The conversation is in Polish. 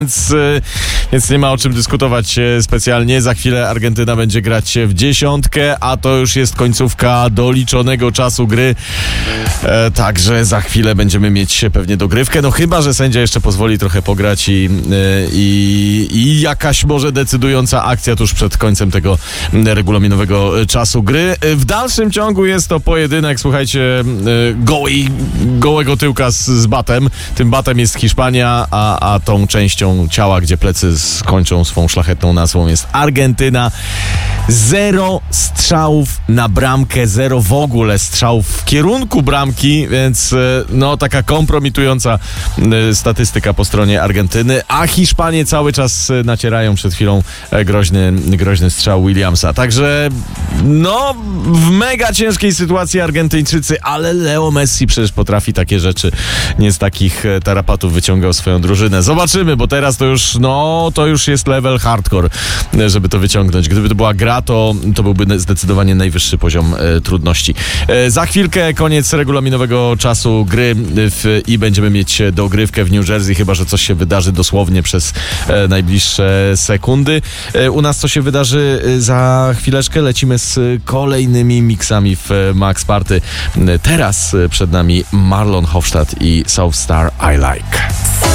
Więc nie ma o czym dyskutować specjalnie. Za chwilę Argentyna będzie grać w dziesiątkę, a to już jest końcówka doliczonego czasu gry. Także za chwilę będziemy mieć pewnie dogrywkę. No chyba, że sędzia jeszcze pozwoli trochę pograć i jakaś może decydująca akcja tuż przed końcem tego regulaminowego czasu gry. W dalszym ciągu jest to pojedynek, słuchajcie, gołego tyłka z batem. Tym batem jest Hiszpania, a tą częścią ciała, gdzie plecy skończą swą szlachetną nazwą, jest Argentyna. 0 strzałów na bramkę, 0 w ogóle strzałów w kierunku bramki, więc no taka kompromitująca statystyka po stronie Argentyny, a Hiszpanie cały czas nacierają. Przed chwilą groźny strzał Williamsa. Także no w mega ciężkiej sytuacji Argentyńczycy, ale Leo Messi przecież potrafi takie rzeczy. Nie z takich tarapatów wyciągał swoją drużynę. Zobaczymy, bo teraz to już jest level hardcore, żeby to wyciągnąć. Gdyby to była gra, to byłby zdecydowanie najwyższy poziom trudności. Za chwilkę koniec regulaminowego czasu gry i będziemy mieć dogrywkę w New Jersey, chyba że coś się wydarzy dosłownie przez najbliższe sekundy. U nas co się wydarzy za chwileczkę? Lecimy z kolejnymi miksami w Max Party. Teraz przed nami Marlon Hofstadt i South Star I Like.